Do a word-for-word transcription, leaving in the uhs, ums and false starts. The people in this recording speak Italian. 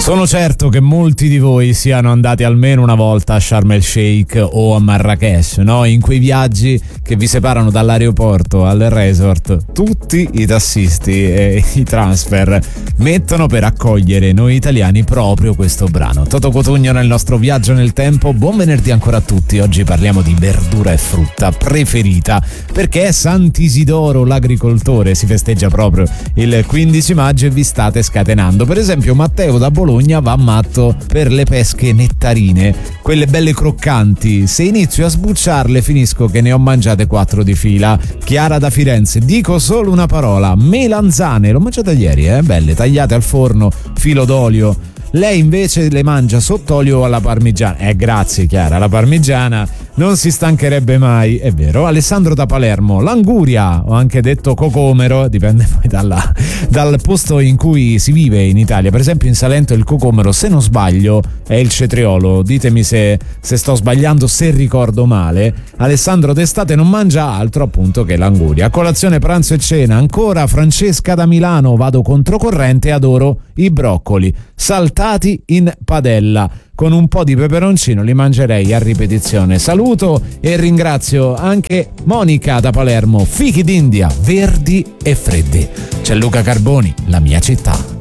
Sono certo che molti di voi siano andati almeno una volta a Sharm el Sheikh o a Marrakesh, no? In quei viaggi che vi separano dall'aeroporto al resort, tutti i tassisti e i transfer mettono per accogliere noi italiani proprio questo brano. Toto Cotugno nel nostro viaggio nel tempo. Buon venerdì ancora a tutti. Oggi parliamo di verdura e frutta preferita, perché è Sant'Isidoro l'agricoltore, si festeggia proprio il quindici maggio e vi state scatenando. Per esempio Matteo da Bologna va matto per le pesche nettarine, quelle belle croccanti. Se inizio a sbucciarle finisco che ne ho mangiate quattro di fila. Chiara da Firenze: dico solo una parola, melanzane. L'ho mangiata ieri, eh? Belle, tagliate al forno, filo d'olio. Lei invece le mangia sott'olio alla parmigiana. Eh, grazie Chiara, la parmigiana non si stancherebbe mai, è vero. Alessandro da Palermo: l'anguria, o anche detto cocomero, dipende poi dalla, dal posto in cui si vive in Italia. Per esempio in Salento il cocomero, se non sbaglio, è il cetriolo. Ditemi se, se sto sbagliando, se ricordo male. Alessandro d'estate non mangia altro appunto che l'anguria. Colazione, pranzo e cena. Ancora Francesca da Milano: vado controcorrente e adoro i broccoli saltati in padella. Con un po' di peperoncino li mangerei a ripetizione. Saluto e ringrazio anche Monica da Palermo: fichi d'India, verdi e freddi. C'è Luca Carboni, la mia città.